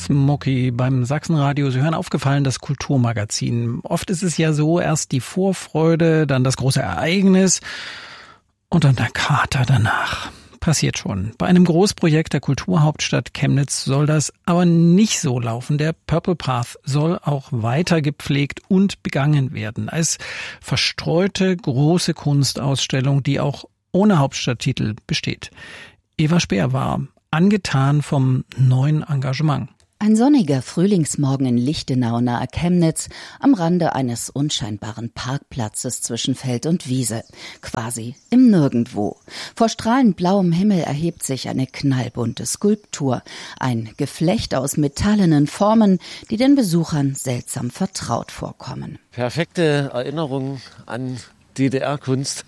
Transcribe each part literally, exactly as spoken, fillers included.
Path, Mucki beim Sachsenradio. Sie hören Aufgefallen, das Kulturmagazin. Oft ist es ja so, erst die Vorfreude, dann das große Ereignis und dann der Kater danach. Passiert schon. Bei einem Großprojekt der Kulturhauptstadt Chemnitz soll das aber nicht so laufen. Der Purple Path soll auch weiter gepflegt und begangen werden. Als verstreute große Kunstausstellung, die auch ohne Hauptstadttitel besteht. Eva Speer war angetan vom neuen Engagement. Ein sonniger Frühlingsmorgen in Lichtenau nahe Chemnitz, am Rande eines unscheinbaren Parkplatzes zwischen Feld und Wiese, quasi im Nirgendwo. Vor strahlend blauem Himmel erhebt sich eine knallbunte Skulptur, ein Geflecht aus metallenen Formen, die den Besuchern seltsam vertraut vorkommen. Perfekte Erinnerung an D D R-Kunst,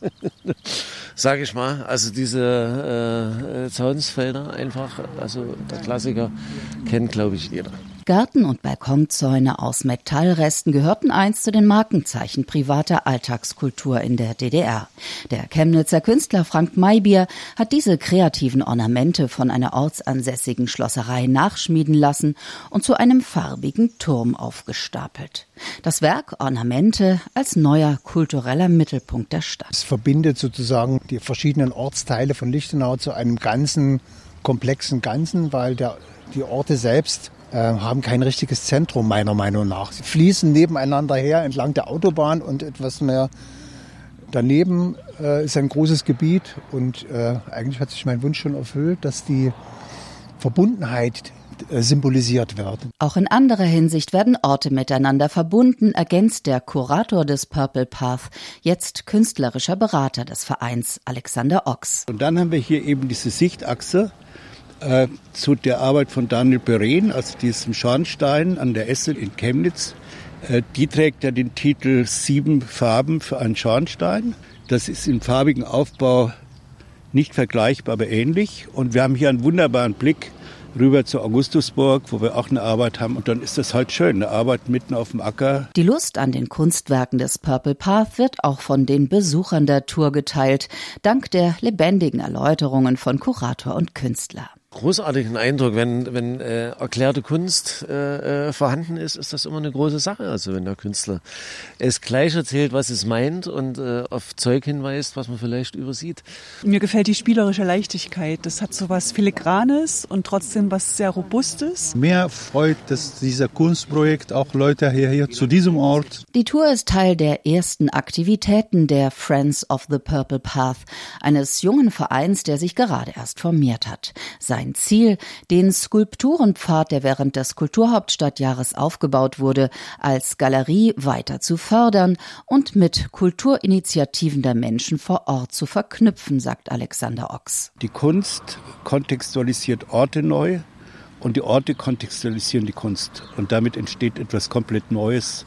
sage ich mal. Also diese äh, Zaunsfelder einfach, also der Klassiker kennt, glaube ich, jeder. Garten- und Balkonzäune aus Metallresten gehörten einst zu den Markenzeichen privater Alltagskultur in der D D R. Der Chemnitzer Künstler Frank Maybier hat diese kreativen Ornamente von einer ortsansässigen Schlosserei nachschmieden lassen und zu einem farbigen Turm aufgestapelt. Das Werk Ornamente als neuer kultureller Mittelpunkt der Stadt. Es verbindet sozusagen die verschiedenen Ortsteile von Lichtenau zu einem ganzen, komplexen Ganzen, weil der, die Orte selbst haben kein richtiges Zentrum, meiner Meinung nach. Sie fließen nebeneinander her entlang der Autobahn und etwas mehr daneben äh, ist ein großes Gebiet. Und äh, eigentlich hat sich mein Wunsch schon erfüllt, dass die Verbundenheit äh, symbolisiert wird. Auch in anderer Hinsicht werden Orte miteinander verbunden, ergänzt der Kurator des Purple Path, jetzt künstlerischer Berater des Vereins, Alexander Ochs. Und dann haben wir hier eben diese Sichtachse Äh, zu der Arbeit von Daniel Perrin, also diesem Schornstein an der Esse in Chemnitz. Äh, die trägt ja den Titel Sieben Farben für einen Schornstein. Das ist im farbigen Aufbau nicht vergleichbar, aber ähnlich. Und wir haben hier einen wunderbaren Blick rüber zur Augustusburg, wo wir auch eine Arbeit haben. Und dann ist das halt schön, eine Arbeit mitten auf dem Acker. Die Lust an den Kunstwerken des Purple Path wird auch von den Besuchern der Tour geteilt, dank der lebendigen Erläuterungen von Kurator und Künstler. Großartigen Eindruck, wenn wenn äh, erklärte Kunst äh, äh, vorhanden ist, ist das immer eine große Sache. Also wenn der Künstler es gleich erzählt, was es meint und äh, auf Zeug hinweist, was man vielleicht übersieht. Mir gefällt die spielerische Leichtigkeit. Das hat so was Filigranes und trotzdem was sehr Robustes. Mir freut, dass dieser Kunstprojekt auch Leute hierher zu diesem Ort. Die Tour ist Teil der ersten Aktivitäten der Friends of the Purple Path, eines jungen Vereins, der sich gerade erst formiert hat. Sein Ziel, den Skulpturenpfad, der während des Kulturhauptstadtjahres aufgebaut wurde, als Galerie weiter zu fördern und mit Kulturinitiativen der Menschen vor Ort zu verknüpfen, sagt Alexander Ochs. Die Kunst kontextualisiert Orte neu und die Orte kontextualisieren die Kunst. Und damit entsteht etwas komplett Neues,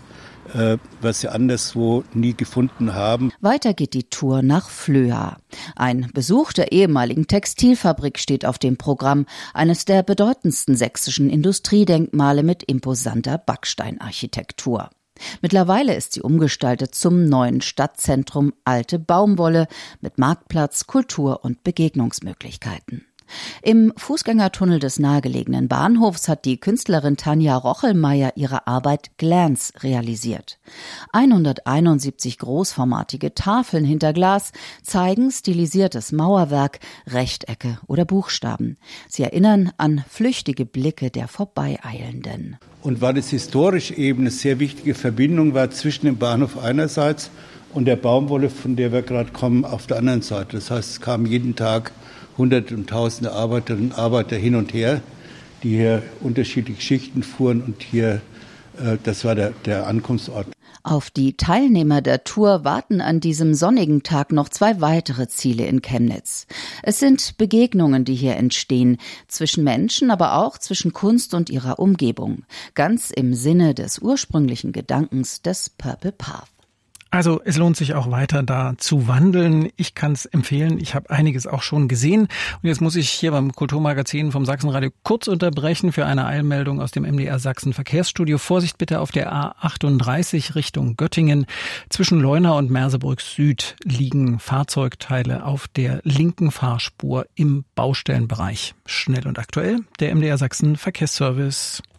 was sie anderswo nie gefunden haben. Weiter geht die Tour nach Flöa. Ein Besuch der ehemaligen Textilfabrik steht auf dem Programm, eines der bedeutendsten sächsischen Industriedenkmale mit imposanter Backsteinarchitektur. Mittlerweile ist sie umgestaltet zum neuen Stadtzentrum Alte Baumwolle mit Marktplatz, Kultur und Begegnungsmöglichkeiten. Im Fußgängertunnel des nahegelegenen Bahnhofs hat die Künstlerin Tanja Rochelmeier ihre Arbeit Glance realisiert. hunderteinundsiebzig großformatige Tafeln hinter Glas zeigen stilisiertes Mauerwerk, Rechtecke oder Buchstaben. Sie erinnern an flüchtige Blicke der Vorbeieilenden. Und weil es historisch eben eine sehr wichtige Verbindung war zwischen dem Bahnhof einerseits und der Baumwolle, von der wir gerade kommen, auf der anderen Seite. Das heißt, es kamen jeden Tag Hunderte und Tausende Arbeiterinnen und Arbeiter hin und her, die hier unterschiedliche Schichten fuhren und hier, äh, das war der, der Ankunftsort. Auf die Teilnehmer der Tour warten an diesem sonnigen Tag noch zwei weitere Ziele in Chemnitz. Es sind Begegnungen, die hier entstehen, zwischen Menschen, aber auch zwischen Kunst und ihrer Umgebung, ganz im Sinne des ursprünglichen Gedankens des Purple Path. Also es lohnt sich auch weiter da zu wandeln. Ich kann es empfehlen. Ich habe einiges auch schon gesehen. Und jetzt muss ich hier beim Kulturmagazin vom Sachsenradio kurz unterbrechen für eine Eilmeldung aus dem M D R Sachsen Verkehrsstudio. Vorsicht bitte auf der A achtunddreißig Richtung Göttingen. Zwischen Leuna und Mersebrück Süd liegen Fahrzeugteile auf der linken Fahrspur im Baustellenbereich. Schnell und aktuell, der M D R Sachsen Verkehrsservice.